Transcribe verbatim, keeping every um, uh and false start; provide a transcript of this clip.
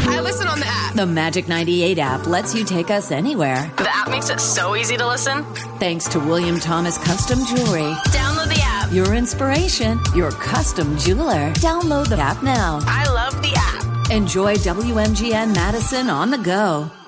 I listen on the app. The Magic ninety-eight app lets you take us anywhere. The app makes it so easy to listen. Thanks to William Thomas Custom Jewelry. Download the app. Your inspiration, your custom jeweler. Download the app now. I love the app. Enjoy W M G N Madison on the go.